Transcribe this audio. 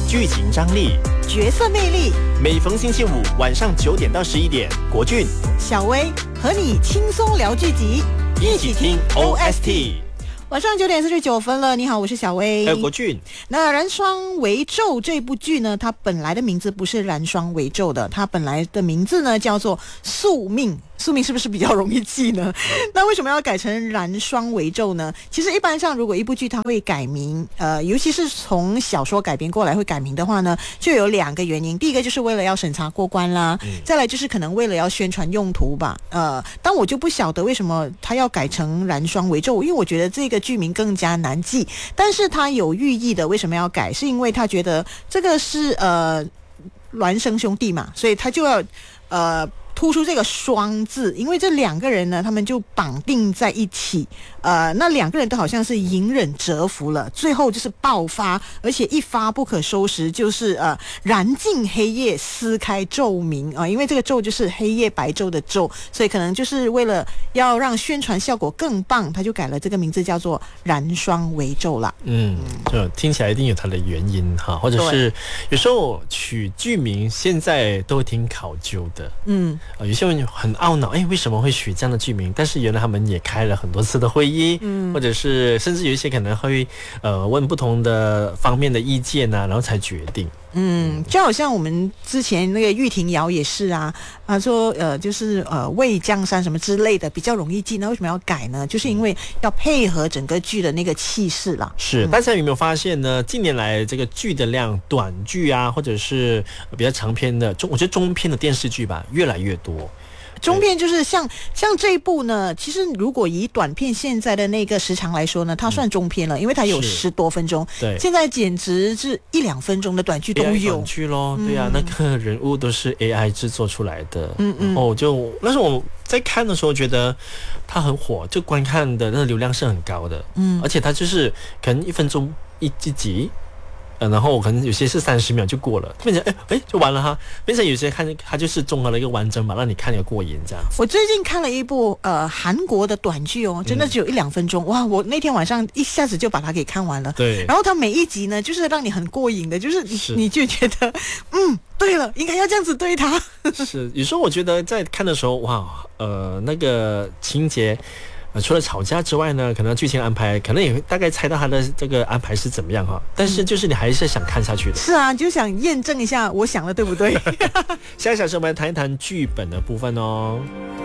剧情张力、 角色魅力。 每逢星期五晚上9点到11点，国俊、 小薇和你轻松聊剧集， 一起听 OST。 晚上9点49分了，你好，我是小薇。 国俊。 那《燃霜为纣》这部剧呢，它本来的名字不是燃霜为纣的，它本来的名字呢叫做宿命。宿命是不是比较容易记呢？那为什么要改成燃霜为纣呢？其实一般上，如果一部剧它会改名，尤其是从小说改编过来会改名的话呢，就有2个原因。第一个就是为了要审查过关啦，再来就是可能为了要宣传用途吧。但我就不晓得为什么它要改成燃霜为纣，因为我觉得这个剧名更加难记。但是它有寓意的，为什么要改？是因为他觉得这个是孪生兄弟嘛，所以他就要突出这个双字，因为这2个人呢，他们就绑定在一起，那2个人都好像是隐忍蛰伏了，最后就是爆发，而且一发不可收拾，就是燃尽黑夜，撕开纣明啊，因为这个纣就是黑夜白昼的纣，所以可能就是为了要让宣传效果更棒，他就改了这个名字叫做燃霜为纣啦。 就听起来一定有它的原因哈，或者是有时候取剧名现在都挺考究的。有些人很懊恼，为什么会取这样的剧名？但是原来他们也开了很多次的会议，或者是甚至有一些可能会问不同的方面的意见啊，然后才决定。 就好像我们之前那个玉婷瑶也是啊，说就是魏江山什么之类的比较容易记，那为什么要改呢？就是因为要配合整个剧的那个气势啦。 是，大家有没有发现呢？近年来这个剧的量，短剧啊，或者是比较长篇的我觉得中篇的电视剧吧，越来越多。 中片就是像这一部呢，其实如果以短片现在的那个时长来说呢，它算中片了，因为它有10多分钟。 对， 现在简直是1-2分钟的短剧都有。 短剧咯，对啊，那个人物都是 AI 制作出来的。那时候我在看的时候觉得它很火，就观看的那个流量是很高的。而且它就是可能1分钟一集。然后可能有些是30秒就过了，变成就完了哈，变成有些看它就是综合了一个完整嘛，让你看一个过瘾这样子。 我最近看了一部韩国的短剧哦，真的只有1-2分钟，哇！我那天晚上一下子就把它给看完了。 对， 然后它每一集呢，就是让你很过瘾的，就是你就觉得对了，应该要这样子对他。 是，有时候我觉得在看的时候，哇，那个情节。除了吵架之外呢，可能剧情安排可能也会大概猜到他的这个安排是怎么样哈，但是就是你还是想看下去的。 是啊，就想验证一下我想的对不对。 下一小时我们来谈一谈剧本的部分哦。